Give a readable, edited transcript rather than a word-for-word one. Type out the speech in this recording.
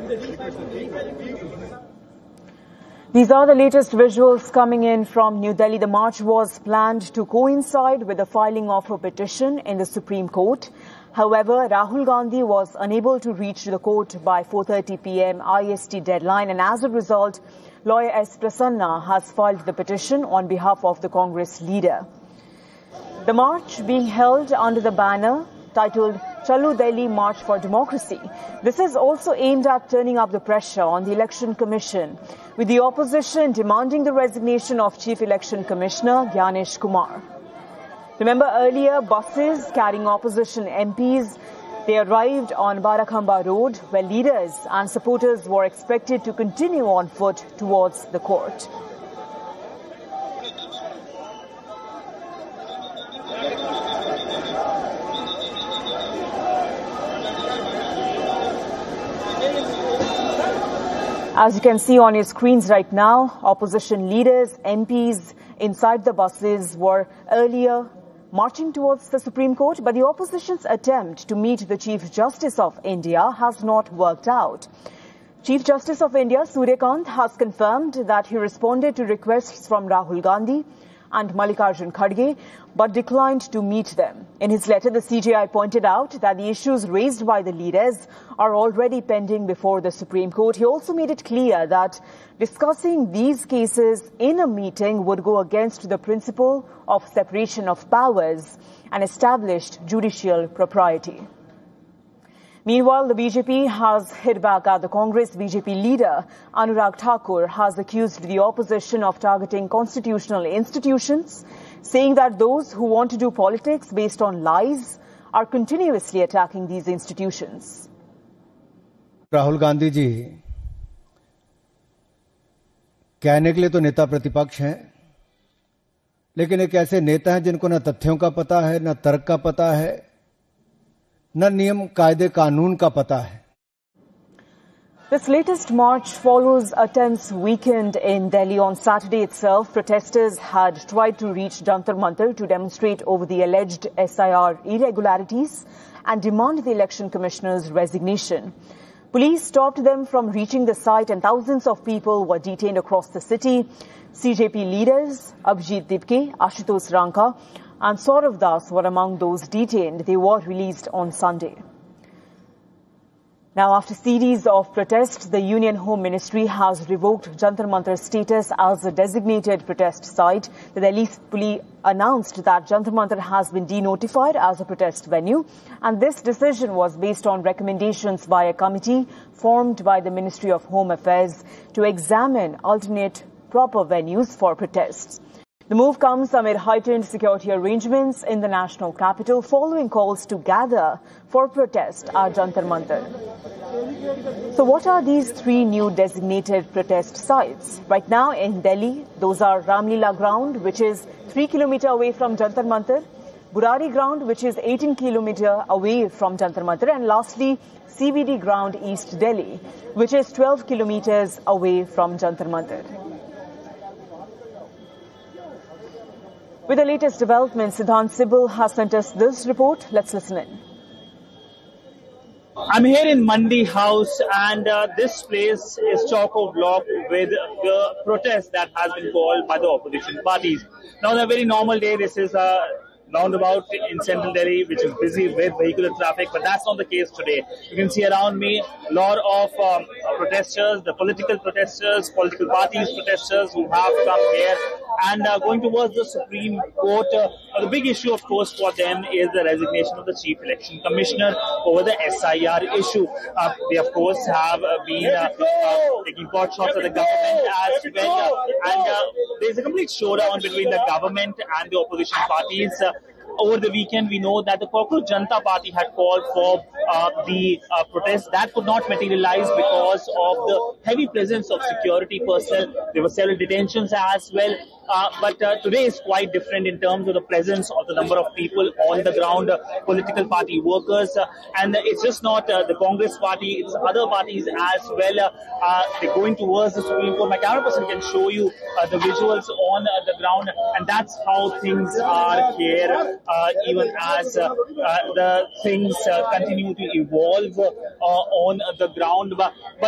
These are the latest visuals coming in from New Delhi. The march was planned to coincide with the filing of a petition in the Supreme Court. However, Rahul Gandhi was unable to reach the court by 4:30 p.m. IST deadline, and as a result, lawyer S. Prasanna has filed the petition on behalf of the Congress leader. The march being held under the banner titled Chalo Delhi March for Democracy. This is also aimed at turning up the pressure on the Election Commission, with the opposition demanding the resignation of Chief Election Commissioner Gyanesh Kumar. Remember earlier, buses carrying opposition MPs, they arrived on Barakhamba Road, where leaders and supporters were expected to continue on foot towards the court. As you can see on your screens right now, opposition leaders, MPs inside the buses were earlier marching towards the Supreme Court, but the opposition's attempt to meet the Chief Justice of India has not worked out. Chief Justice of India, Surya Kant, has confirmed that he responded to requests from Rahul Gandhi and Mallikarjun Kharge, but declined to meet them. In his letter, the CJI pointed out that the issues raised by the leaders are already pending before the Supreme Court. He also made it clear that discussing these cases in a meeting would go against the principle of separation of powers and established judicial propriety. Meanwhile, the BJP has hit back at the Congress. BJP leader Anurag Thakur has accused the opposition of targeting constitutional institutions, saying that those who want to do politics based on lies are continuously attacking these institutions. Rahul Gandhi ji कहने के लिए तो नेता प्रतिपक्ष हैं, लेकिन एक ऐसे नेता हैं जिनको न तथ्यों का पता है, न तर्क का पता है, न नियम कायदे कानून का पता है. This latest march follows a tense weekend in Delhi. On Saturday itself, protesters had tried to reach Jantar Mantar to demonstrate over the alleged SIR irregularities and demand the election commissioner's resignation. Police stopped them from reaching the site, and thousands of people were detained across the city. CJP leaders Abhijit Dibke, Ashutosh Ranka and Saurav Das were among those detained. They were released on Sunday. Now, after a series of protests, the Union Home Ministry has revoked Jantar Mantar's status as a designated protest site. The Delhi Police announced that Jantar Mantar has been denotified as a protest venue, and this decision was based on recommendations by a committee formed by the Ministry of Home Affairs to examine alternate proper venues for protests. The move comes amid heightened security arrangements in the national capital following calls to gather for protest at Jantar Mantar. So what are these three new designated protest sites? Right now in Delhi, those are Ramlila Ground, which is 3 kilometers away from Jantar Mantar, Burari Ground, which is 18 kilometers away from Jantar Mantar, and lastly, CBD Ground, East Delhi, which is 12 kilometers away from Jantar Mantar. With the latest developments, Siddhant Sibal has sent us this report. Let's listen in. I'm here in Mandi House, and this place is chock-a-block with the protest that has been called by the opposition parties. Now, on a very normal day, this is a roundabout in central Delhi, which is busy with vehicular traffic, but that's not the case today. You can see around me a lot of protesters, the political protesters, political parties protesters who have come here and going towards the Supreme Court. The big issue, of course, for them is the resignation of the Chief Election Commissioner over the SIR issue. They, of course, have been taking pot shots at the government as well, and there's a complete showdown between the government and the opposition parties. Over the weekend, we know that the Cockroach Janata Party had called for the protest. That could not materialize because of the heavy presence of security personnel. There were several detentions as well. But today is quite different in terms of the presence of the number of people on the ground, political party workers. And it's just not the Congress party, it's other parties as well. They're going towards the Supreme Court. My camera person can show you the visuals on the ground. And that's how things are here, even as the things continue to evolve on the ground. But